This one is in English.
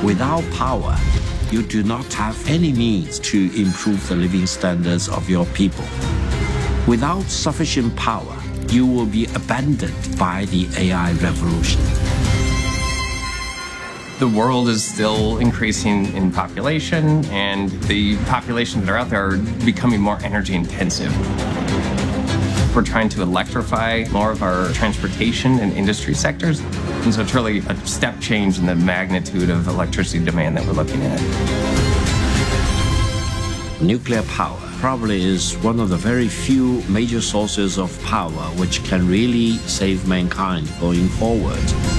Without power, you do not have any means to improve the living standards of your people. Without sufficient power, you will be abandoned by the AI revolution. The world is still increasing in population, and the populations that are out there are becoming more energy intensive. We're trying to electrify more of our transportation and industry sectors, and so it's really a step change in the magnitude of electricity demand that we're looking at. Nuclear power probably is one of the very few major sources of power which can really save mankind going forward.